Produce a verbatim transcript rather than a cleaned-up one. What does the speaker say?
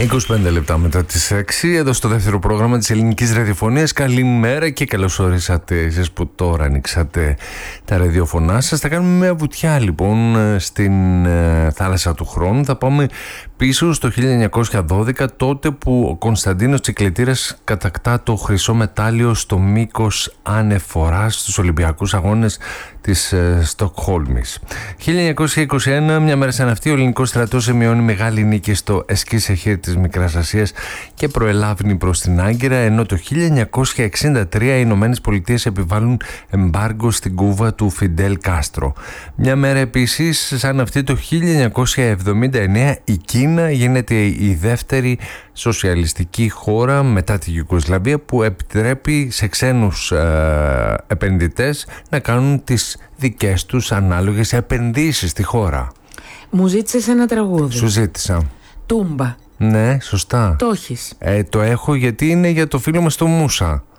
είκοσι πέντε λεπτά μετά τις έξι, εδώ στο δεύτερο πρόγραμμα της Ελληνικής Ραδιοφωνίας. Καλημέρα και καλώς ορίσατε εσείς που τώρα ανοίξατε τα ραδιοφωνά σας. Θα κάνουμε μια βουτιά λοιπόν στην ε, θάλασσα του χρόνου. Θα πάμε πίσω στο χίλια εννιακόσια δώδεκα, τότε που ο Κωνσταντίνος Τσικλετήρας κατακτά το χρυσό μετάλλιο στο μήκος ανεφοράς στους Ολυμπιακούς Αγώνες της ε, Στοκχόλμης. χίλια εννιακόσια είκοσι ένα, μια μέρα σαν αυτή, ο ελληνικός στρατός σημειώνει μεγάλη νίκη στο Εσκίσεχήρ της Μικράς Ασίας και προελάβει προς την Άγκυρα, ενώ το χίλια εννιακόσια εξήντα τρία οι Ηνωμένες Πολιτείες επιβάλλουν εμπάργκο στην Κούβα του Φιντέλ Κάστρο. Μια μέρα επίσης σαν αυτή, το χίλια εννιακόσια εβδομήντα εννέα, η Κίνα γίνεται η δεύτερη σοσιαλιστική χώρα μετά τη Ιουγκοσλαβία που επιτρέπει σε ξένους ε, επενδυτές να κάνουν τις δικές τους ανάλογες επενδύσεις στη χώρα. Μου ζήτησες ένα τραγούδι. Σου ζήτησα. Τούμπα. Ναι, σωστά. Το έχεις? Ε, το έχω γιατί είναι για το φίλο μας το Μούσα.